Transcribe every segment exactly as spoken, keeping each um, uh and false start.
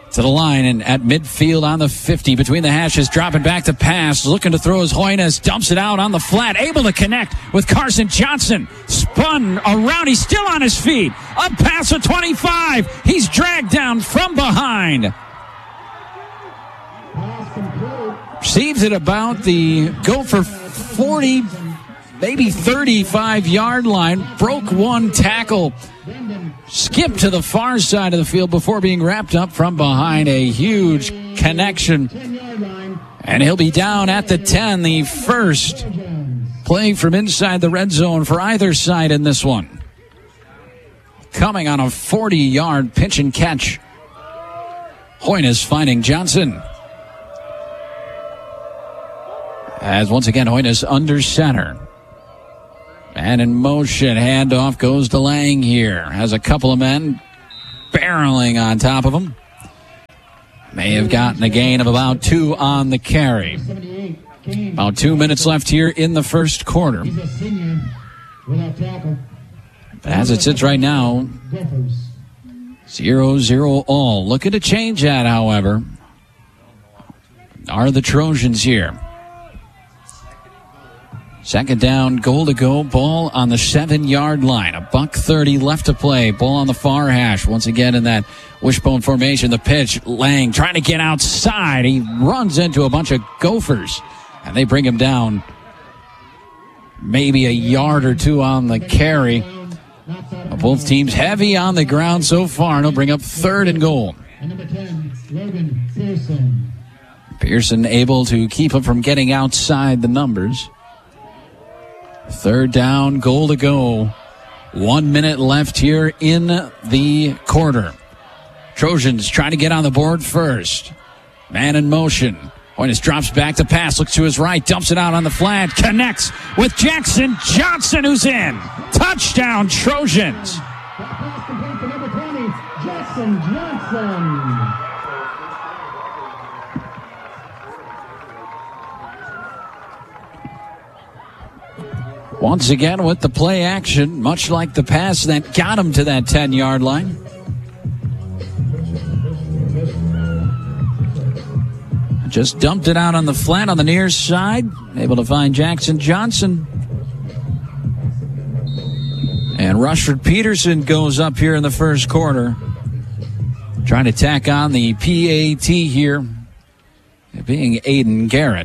to the line and at midfield on the fifty between the hashes, dropping back to pass, looking to throw his Hoynes, dumps it out on the flat, able to connect with Carson Johnson, spun around, he's still on his feet, up past the twenty-five, he's dragged down from behind. Receives it about the Gopher forty, maybe thirty-five yard line, broke one tackle, skipped to the far side of the field before being wrapped up from behind. A huge connection, and he'll be down at the ten. The first play from inside the red zone for either side in this one. Coming on a forty yard pitch and catch. Hoynes finding Johnson. As once again, Hoynes under center. And in motion, handoff goes to Lang here. Has a couple of men barreling on top of him. May have gotten a gain of about two on the carry. About two minutes left here in the first quarter. But as it sits right now, zero zero all. Looking to change that, however, are the Trojans here. Second down, goal to go, ball on the seven-yard line. A buck thirty left to play. Ball on the far hash. Once again in that wishbone formation, the pitch. Lang trying to get outside. He runs into a bunch of Gophers, and they bring him down maybe a yard or two on the carry. Both teams heavy on the ground so far, and he'll bring up third and goal. Pearson able to keep him from getting outside the numbers. Third down, goal to go. One minute left here in the quarter. Trojans trying to get on the board first. Man in motion. Hoynes drops back to pass, looks to his right, dumps it out on the flat, connects with Jackson Johnson, who's in. Touchdown, Trojans. Jackson Johnson. Once again with the play action, much like the pass that got him to that ten-yard line. Just dumped it out on the flat on the near side. Able to find Jackson Johnson. And Rushford Peterson goes up here in the first quarter. Trying to tack on the P A T here. It being Aiden Garrett.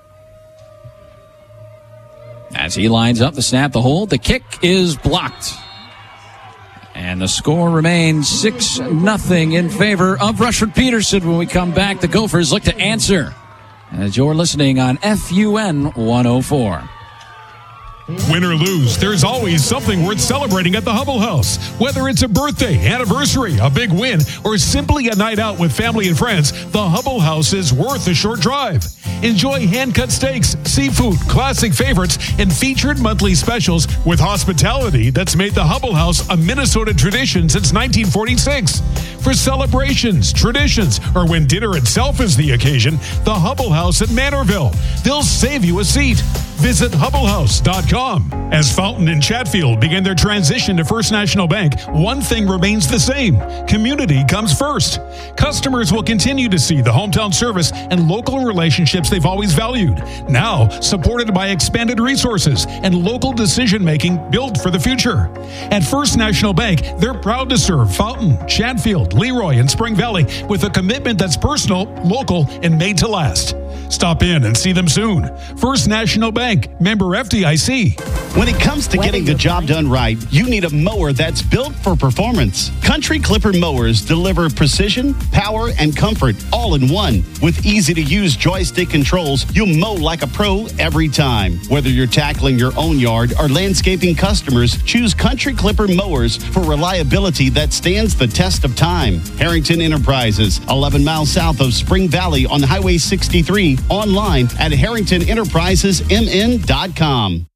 As he lines up the snap, the hold, the kick is blocked. And the score remains six nothing in favor of Rushford Peterson. When we come back, the Gophers look to answer. As you're listening on F U N one oh four. Win or lose, there's always something worth celebrating at the Hubble House. Whether it's a birthday, anniversary, a big win, or simply a night out with family and friends, the Hubble House is worth a short drive. Enjoy hand-cut steaks, seafood, classic favorites, and featured monthly specials with hospitality that's made the Hubble House a Minnesota tradition since nineteen forty-six. For celebrations, traditions, or when dinner itself is the occasion, the Hubble House at Manorville. They'll save you a seat. Visit hubble house dot com. As Fountain and Chatfield begin their transition to First National Bank, one thing remains the same. Community comes first. Customers will continue to see the hometown service and local relationships they've always valued. Now, supported by expanded resources and local decision-making built for the future. At First National Bank, they're proud to serve Fountain, Chatfield, Leroy, and Spring Valley with a commitment that's personal, local, and made to last. Stop in and see them soon. First National Bank, member F D I C. When it comes to getting the job done right, you need a mower that's built for performance. Country Clipper mowers deliver precision, power, and comfort all in one. With easy-to-use joystick controls, you'll mow like a pro every time. Whether you're tackling your own yard or landscaping customers, choose Country Clipper mowers for reliability that stands the test of time. Harrington Enterprises, eleven miles south of Spring Valley on Highway sixty-three. Online at harrington enterprises m n dot com.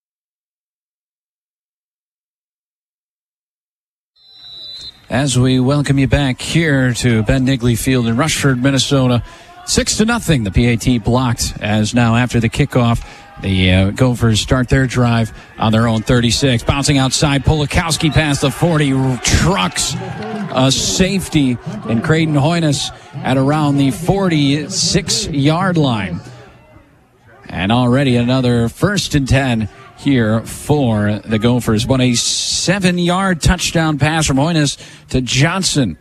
As we welcome you back here to Ben Nigley Field in Rushford, Minnesota, six to nothing. The P A T blocked as now after the kickoff, the uh, Gophers start their drive on their own thirty-six. Bouncing outside, Polakowski past the forty, trucks a safety, and Creighton Hoynes at around the forty-six-yard line. And already another first and ten here for the Gophers. But a seven-yard touchdown pass from Hoynes to Johnson.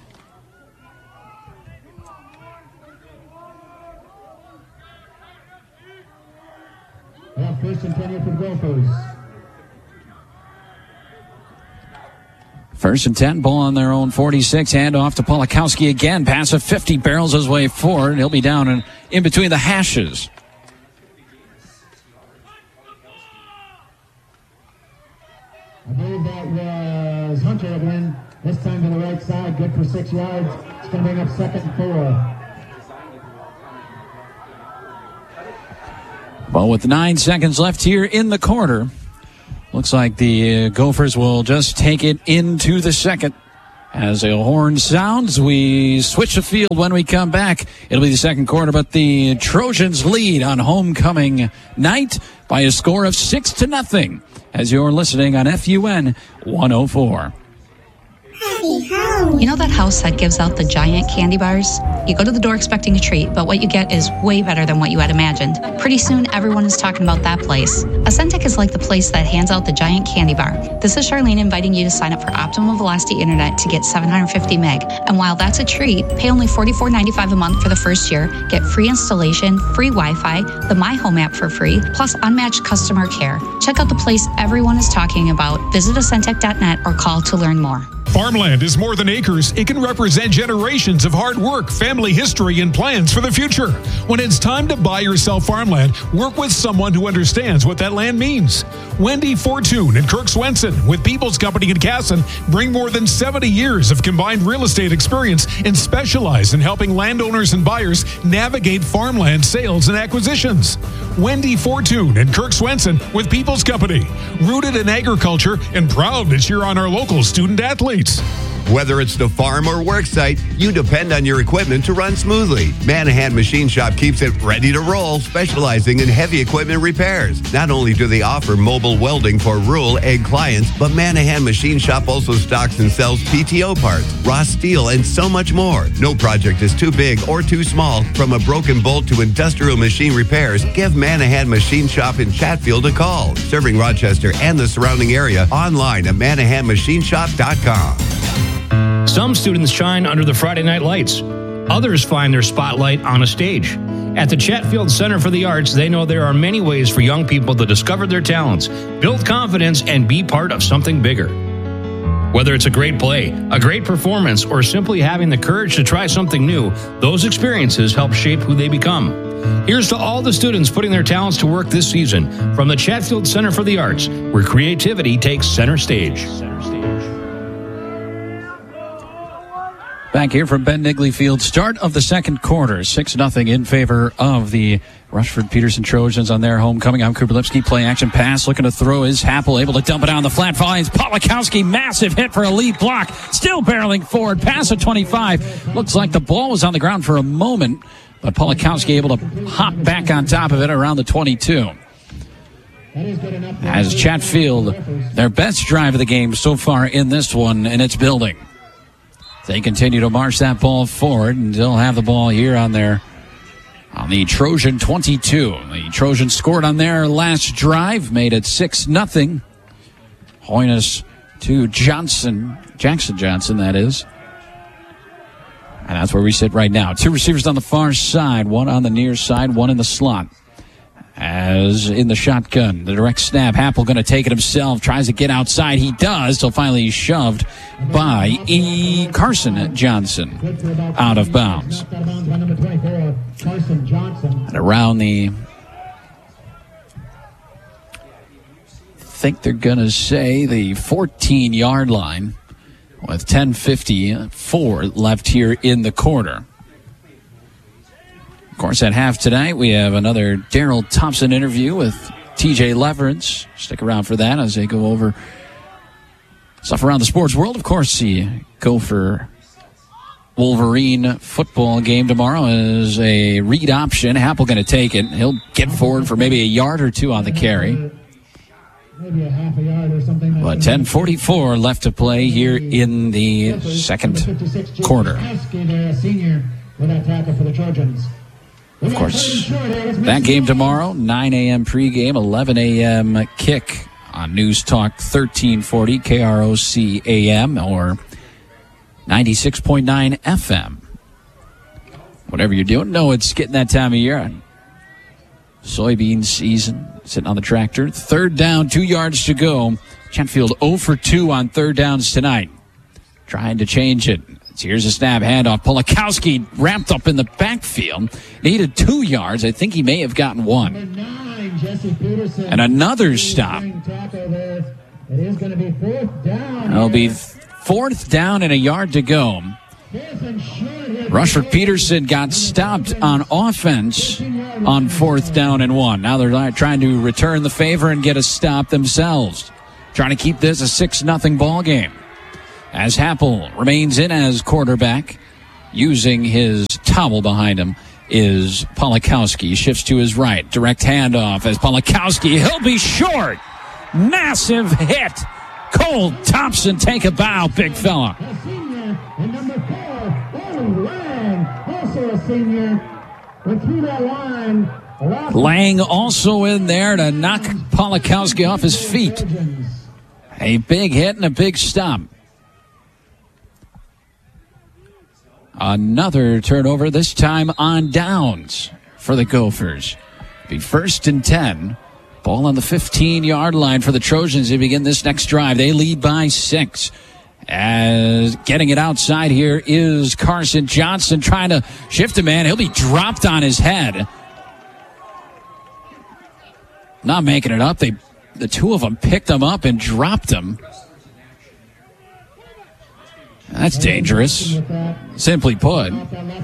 Well, first and ten here for the Gophers. First and ten, ball on their own forty-six. Hand off to Polakowski again. Pass of fifty, barrels his way forward. He'll be down in, in between the hashes. I believe that was Hunter again. This time to the right side. Good for six yards. It's going to bring up second and four. Well, with nine seconds left here in the quarter, looks like the Gophers will just take it into the second. As a horn sounds, we switch the field when we come back. It'll be the second quarter, but the Trojans lead on homecoming night by a score of six to nothing. As you're listening on F U N one oh four. You know that house that gives out the giant candy bars? You go to the door expecting a treat, but what you get is way better than what you had imagined. Pretty soon, everyone is talking about that place. Ascentec is like the place that hands out the giant candy bar. This is Charlene inviting you to sign up for Optimum Velocity Internet to get seven hundred fifty meg. And while that's a treat, pay only forty-four ninety-five a month for the first year, get free installation, free Wi-Fi, the My Home app for free, plus unmatched customer care. Check out the place everyone is talking about. Visit Ascentec dot net or call to learn more. Farmland is more than acres. It can represent generations of hard work, family history, and plans for the future. When it's time to buy or sell farmland, work with someone who understands what that land means. Wendy Fortune and Kirk Swenson with People's Company in Casson bring more than seventy years of combined real estate experience and specialize in helping landowners and buyers navigate farmland sales and acquisitions. Wendy Fortune and Kirk Swenson with People's Company, rooted in agriculture and proud to cheer on our local student athletes. Whether it's the farm or work site, you depend on your equipment to run smoothly. Manahan Machine Shop keeps it ready to roll, specializing in heavy equipment repairs. Not only do they offer mobile welding for rural ag clients, but Manahan Machine Shop also stocks and sells P T O parts, raw steel, and so much more. No project is too big or too small. From a broken bolt to industrial machine repairs, give Manahan Machine Shop in Chatfield a call. Serving Rochester and the surrounding area, online at manahan machine shop dot com. Some students shine under the Friday night lights. Others find their spotlight on a stage. At the Chatfield Center for the Arts, they know there are many ways for young people to discover their talents, build confidence, and be part of something bigger. Whether it's a great play, a great performance, or simply having the courage to try something new, those experiences help shape who they become. Here's to all the students putting their talents to work this season from the Chatfield Center for the Arts, where creativity takes center stage. Center stage. Back here from Ben Nigley Field, start of the second quarter, six nothing in favor of the Rushford-Peterson Trojans on their homecoming. I'm Cooper Lipsky, play action pass, looking to throw is Happel, able to dump it on the flat lines. Polakowski, massive hit for a lead block, still barreling forward, pass at twenty-five. Looks like the ball was on the ground for a moment, but Polakowski able to hop back on top of it around the twenty-two. As Chatfield, their best drive of the game so far in this one, and it's building. They continue to march that ball forward, and they'll have the ball here on their on the Trojan twenty-two. The Trojans scored on their last drive, made it six nothing. Hoynes to Johnson, Jackson Johnson, that is. And that's where we sit right now. Two receivers on the far side, one on the near side, one in the slot. As in the shotgun, the direct snap, Happel going to take it himself, tries to get outside. He does, till finally he's shoved by E. Carson Johnson out of bounds. And around the, I think they're going to say the fourteen-yard line with ten fifty-four left here in the quarter. Of course, at half tonight, we have another Daryl Thompson interview with T J Leverance. Stick around for that as they go over stuff around the sports world. Of course, the Gopher Wolverine football game tomorrow is a read option. Happel going to take it. He'll get forward for maybe a yard or two on the carry. maybe a half a yard or something. But ten forty-four left to play here in the second quarter. A senior with that tackle for the Trojans. Of course, that game tomorrow, nine a.m. pregame, eleven a.m. kick on News Talk thirteen forty K R O C A M or ninety-six point nine F M. Whatever you're doing, no, it's getting that time of year. Soybean season, sitting on the tractor. Third down, two yards to go. Chatfield zero for two on third downs tonight. Trying to change it. Here's a snap handoff. Polakowski wrapped up in the backfield. Needed two yards. I think he may have gotten one. And another stop. It is going to be fourth down. It'll be fourth down and a yard to go. Rushford Peterson got stopped on offense on fourth down and one. Now they're trying to return the favor and get a stop themselves. Trying to keep this a six nothing ball game. As Happel remains in as quarterback, using his towel behind him is Polakowski. Shifts to his right. Direct handoff as Polakowski. He'll be short. Massive hit. Cole Thompson take a bow, big fella. A senior and number four, Ollie Lang, also a senior. Went through that line. Lang also in there to knock Polakowski off his feet. A big hit and a big stop. Another turnover, this time on downs for the Gophers. Be first and ten. Ball on the fifteen-yard line for the Trojans to begin this next drive. They lead by six. As getting it outside here is Carson Johnson trying to shift a man. He'll be dropped on his head. Not making it up. They, the two of them picked him up and dropped him. That's dangerous, simply put.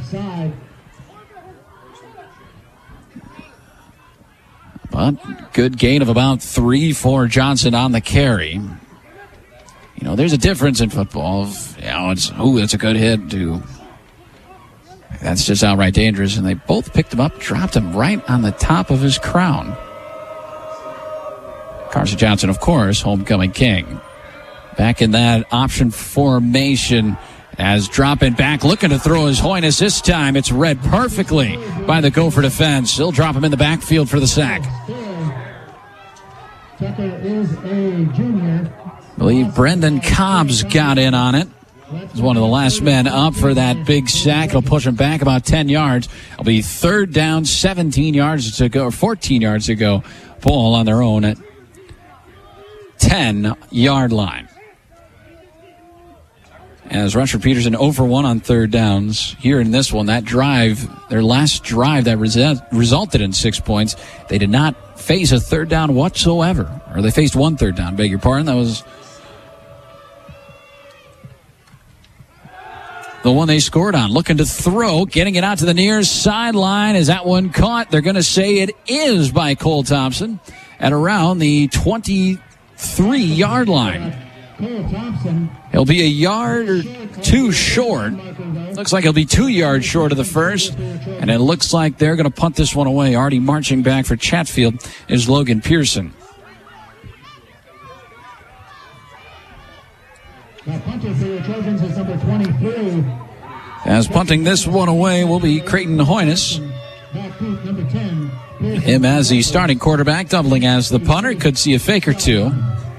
But good gain of about three for Johnson on the carry. You know, there's a difference in football. Of, you know, it's, ooh, that's a good hit, to that's just outright dangerous. And they both picked him up, dropped him right on the top of his crown. Carson Johnson, of course, homecoming king. Back in that option formation as dropping back, looking to throw his Hoynes this time. It's read perfectly by the Gopher defense. He'll drop him in the backfield for the sack. Tucker is a junior. I believe Brendan Cobbs got in on it. He's one of the last men up for that big sack. He'll push him back about ten yards. It'll be third down, seventeen yards to go, or fourteen yards to go. Ball on their own at ten-yard line. As Rushford Peterson zero for one on third downs. Here in this one, that drive, their last drive that resu- resulted in six points, they did not face a third down whatsoever. Or they faced one third down, beg your pardon. That was the one they scored on. Looking to throw, getting it out to the near sideline. Is that one caught? They're going to say it is by Cole Thompson at around the twenty-three-yard line. He'll be a yard or two short. Looks like he'll be two yards short of the first. And it looks like they're going to punt this one away. Already marching back for Chatfield is Logan Pearson. As punting this one away will be Creighton Hoynes. Him as the starting quarterback, doubling as the punter. Could see a fake or two.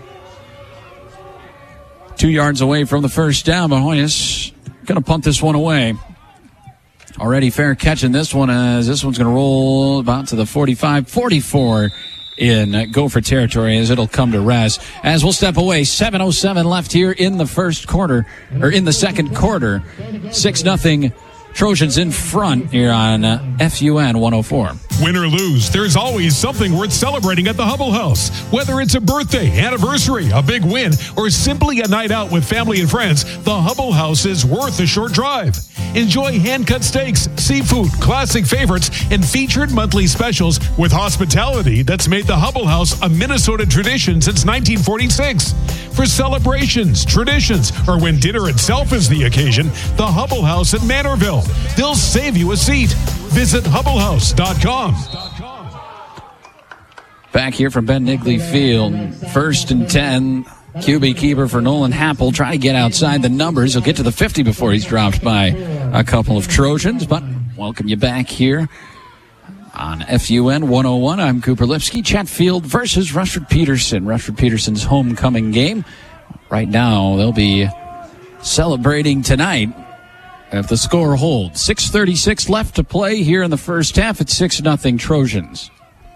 Two yards away from the first down, but Hoynes going to punt this one away. Already fair catch in this one, as this one's going to roll about to the forty-five forty-four in Gopher territory as it'll come to rest. As we'll step away, seven oh seven left here in the first quarter, or in the second quarter. six nothing Trojans in front here on uh, F U N one oh four. Win or lose, there's always something worth celebrating at the Hubble House. Whether it's a birthday, anniversary, a big win, or simply a night out with family and friends, the Hubble House is worth a short drive. Enjoy hand-cut steaks, seafood, classic favorites, and featured monthly specials with hospitality that's made the Hubble House a Minnesota tradition since nineteen forty-six. For celebrations, traditions, or when dinner itself is the occasion, the Hubble House at Manorville. They'll save you a seat. Visit hubble house dot com. Back here from Ben Nigley Field. First and ten. Q B keeper for Nolan Happel trying to get outside the numbers. He'll get to the fifty before he's dropped by a couple of Trojans. But welcome you back here on F U N one oh one. I'm Cooper Lipsky. Chatfield versus Rushford Peterson. Rushford Peterson's homecoming game. Right now, they'll be celebrating tonight if the score holds. six thirty-six left to play here in the first half. It's six nothing Trojans.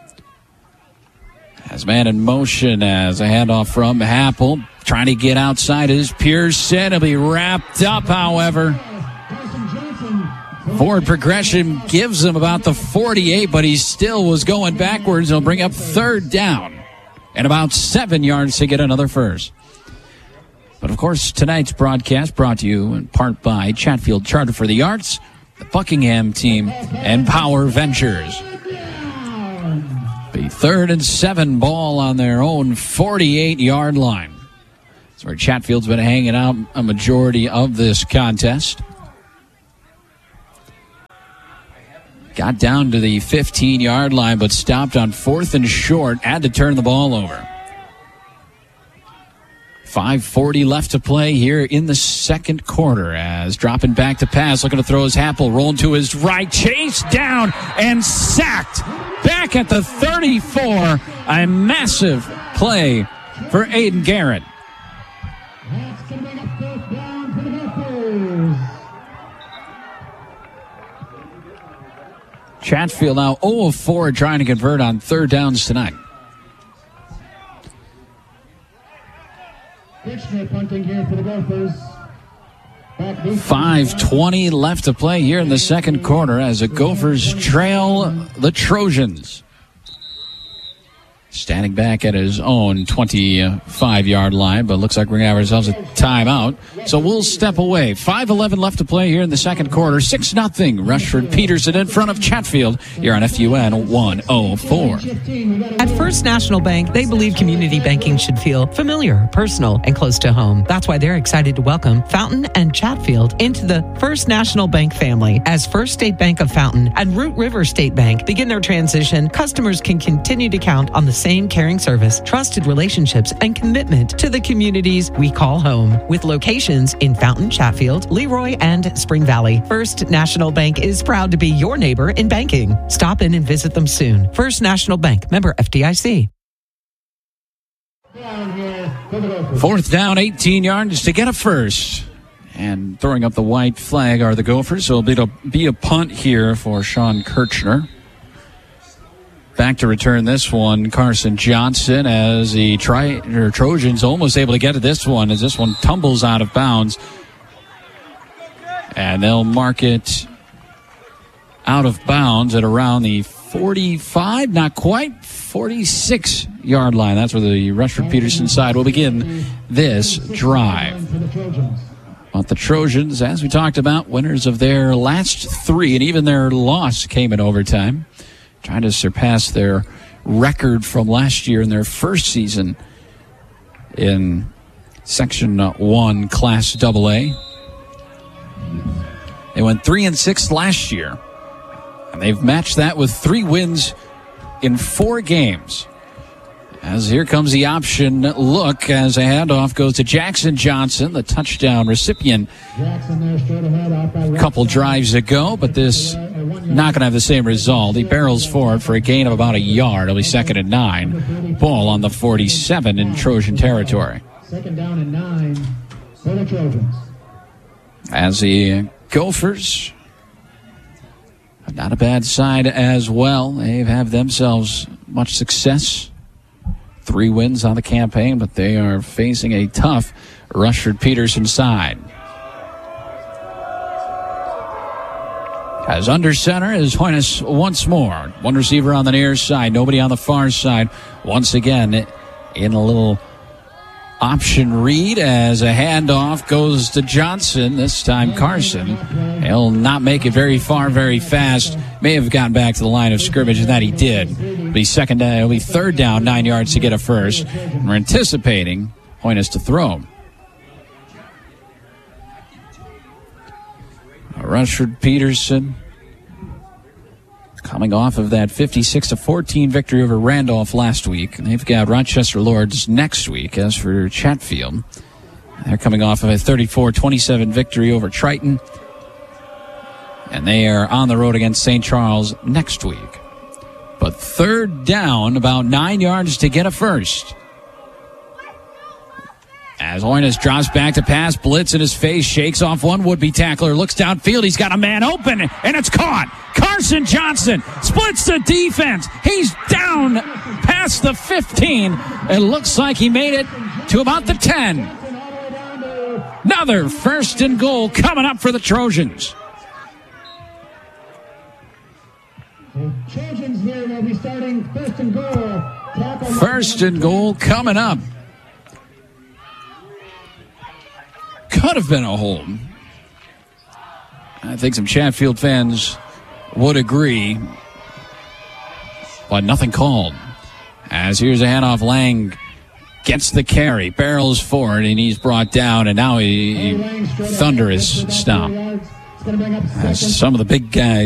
As man in motion as a handoff from Happel. Trying to get outside his Pearson. He'll be wrapped up, however. Forward progression gives him about the forty-eight, but he still was going backwards. He'll bring up third down and about seven yards to get another first. But, of course, tonight's broadcast brought to you in part by Chatfield Charter for the Arts, the Buckingham team, and Power Ventures. The third and seven ball on their own forty-eight-yard line. That's where Chatfield's been hanging out a majority of this contest. Got down to the fifteen-yard line, but stopped on fourth and short. Had to turn the ball over. five forty left to play here in the second quarter as dropping back to pass, looking to throw his Happel, rolling to his right, chased down and sacked back at the thirty-four. A massive play for Aiden Garrett. That's going to make a fourth down for the Gophers. Chatfield now oh of four trying to convert on third downs tonight. Kitchener punting here for the Gophers. five twenty left to play here in the second quarter as the Gophers trail the Trojans. Standing back at his own twenty-five-yard line, but looks like we're going to have ourselves a timeout. So we'll step away. five eleven left to play here in the second quarter. six nothing. Rushford Peterson in front of Chatfield here on F U N one oh four. At First National Bank, they believe community banking should feel familiar, personal, and close to home. That's why they're excited to welcome Fountain and Chatfield into the First National Bank family. As First State Bank of Fountain and Root River State Bank begin their transition, customers can continue to count on the same caring service, trusted relationships, and commitment to the communities we call home. With locations in Fountain, Chatfield, Leroy, and Spring Valley, First National Bank is proud to be your neighbor in banking. Stop in and visit them soon. First National Bank, member F D I C. Fourth down, eighteen yards to get a first. And throwing up the white flag are the Gophers, so it'll be, be a punt here for Sean Kirchner. Back to return this one, Carson Johnson, as the tri- or Trojans almost able to get to this one as this one tumbles out of bounds. And they'll mark it out of bounds at around the forty-five, not quite, forty-six-yard line. That's where the Rushford Peterson side will begin this drive. But the Trojans, as we talked about, winners of their last three, and even their loss came in overtime. Trying to surpass their record from last year in their first season in Section one Class double A. They went three and six last year, and they've matched that with three wins in four games. As here comes the option look as a handoff goes to Jackson Johnson, the touchdown recipient a couple drives ago, but this not going to have the same result. He barrels forward for a gain of about a yard. It'll be second and nine. Ball on the forty-seven in Trojan territory. Second down and nine for the Trojans. As the Gophers, not a bad side as well. They have themselves much success. Three wins on the campaign, but they are facing a tough Rushford Peterson side. As under center is Hoynes once more. One receiver on the near side, nobody on the far side. Once again, in a little option read as a handoff goes to Johnson. This time Carson. He'll not make it very far, very fast. May have gotten back to the line of scrimmage, and that he did. It'll be second down, it'll be third down, nine yards to get a first. And we're anticipating Hoynes to throw. Rushford Peterson coming off of that fifty-six to fourteen victory over Randolph last week. They've got Rochester Lords next week. As for Chatfield, they're coming off of a thirty-four twenty-seven victory over Triton. And they are on the road against Saint Charles next week. But third down, about nine yards to get a first. As Hoynes drops back to pass, blitz in his face, shakes off one would-be tackler, looks downfield, he's got a man open, and it's caught. Carson Johnson splits the defense. He's down past the fifteen. It looks like he made it to about the ten. Another first and goal coming up for the Trojans. The Trojans here will be starting first and goal. First and goal coming up. Could have been a hold. I think some Chatfield fans would agree, but nothing called. As here's a handoff, Lang gets the carry, barrels forward, and he's brought down, and now he, he thunderous stop. As some of the big guys